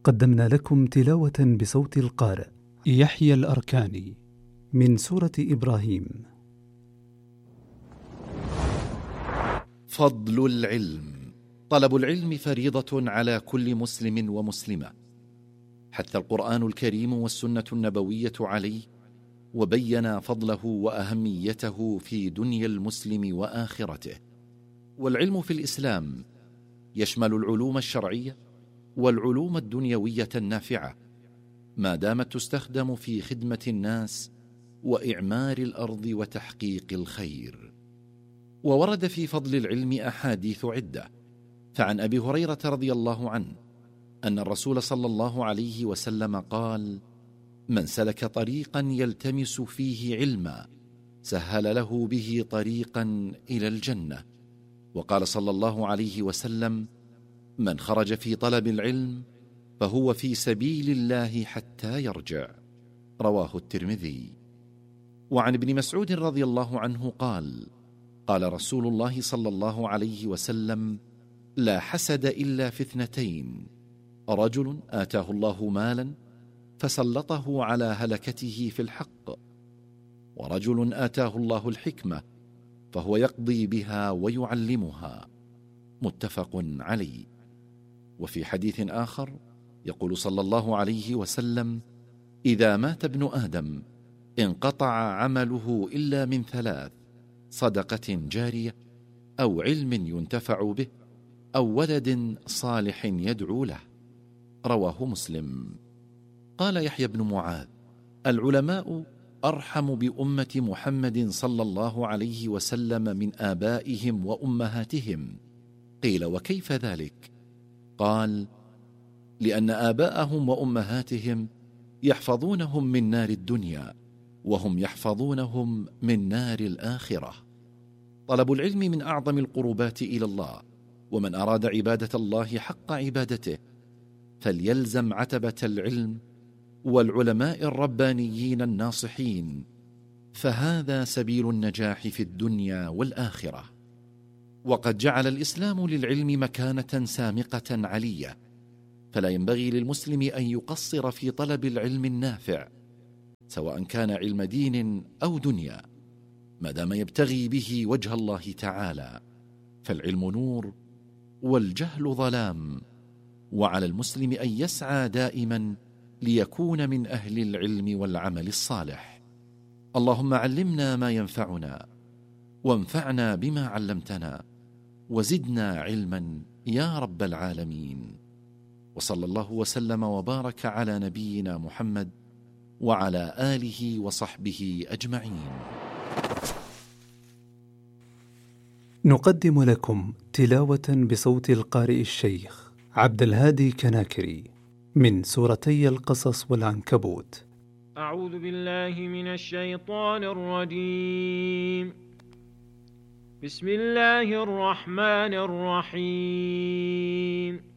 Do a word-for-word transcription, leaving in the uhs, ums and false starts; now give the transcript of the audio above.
قدمنا لكم تلاوة بصوت القارئ يحيى الأركاني من سورة إبراهيم. فضل العلم. طلب العلم فريضة على كل مسلم ومسلمة، حتى القرآن الكريم والسنة النبوية عليه، وبين فضله وأهميته في دنيا المسلم وآخرته. والعلم في الإسلام يشمل العلوم الشرعية والعلوم الدنيوية النافعة، ما دامت تستخدم في خدمة الناس وإعمار الأرض وتحقيق الخير. وورد في فضل العلم أحاديث عدة، فعن أبي هريرة رضي الله عنه أن الرسول صلى الله عليه وسلم قال: من سلك طريقا يلتمس فيه علما سهل له به طريقا إلى الجنة. وقال صلى الله عليه وسلم: من خرج في طلب العلم فهو في سبيل الله حتى يرجع. رواه الترمذي. وعن ابن مسعود رضي الله عنه قال: قال رسول الله صلى الله عليه وسلم: لا حسد إلا في اثنتين، رجل آتاه الله مالا فسلطه على هلكته في الحق، ورجل آتاه الله الحكمة فهو يقضي بها ويعلمها. متفق عليه. وفي حديث آخر يقول صلى الله عليه وسلم: إذا مات ابن آدم انقطع عمله إلا من ثلاث: صدقة جارية، أو علم ينتفع به، أو ولد صالح يدعو له. رواه مسلم. قال يحيى بن معاذ: العلماء أرحم بأمة محمد صلى الله عليه وسلم من آبائهم وأمهاتهم. قيل: وكيف ذلك؟ قال: لأن آباءهم وأمهاتهم يحفظونهم من نار الدنيا، وهم يحفظونهم من نار الآخرة. طلب العلم من أعظم القربات إلى الله، ومن أراد عبادة الله حق عبادته فليلزم عتبة العلم والعلماء الربانيين الناصحين، فهذا سبيل النجاح في الدنيا والآخرة. وقد جعل الإسلام للعلم مكانة سامقة علية، فلا ينبغي للمسلم أن يقصر في طلب العلم النافع، سواء كان علم دين أو دنيا، ما دام يبتغي به وجه الله تعالى، فالعلم نور والجهل ظلام، وعلى المسلم أن يسعى دائما ليكون من أهل العلم والعمل الصالح. اللهم علمنا ما ينفعنا، وانفعنا بما علمتنا، وزدنا علما يا رب العالمين. وصلى الله وسلم وبارك على نبينا محمد وعلى آله وصحبه أجمعين. نقدم لكم تلاوة بصوت القارئ الشيخ عبد الهادي كناكري من سورتي القصص والعنكبوت. أعوذ بالله من الشيطان الرجيم. بسم الله الرحمن الرحيم.